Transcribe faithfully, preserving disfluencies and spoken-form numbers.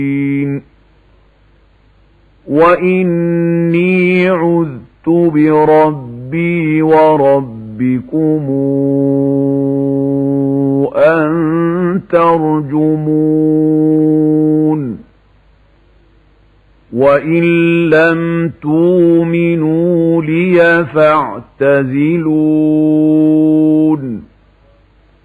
وإني عذت بربي وربكم أن ترجمون وإن لم تؤمنوا لي فاعتزلون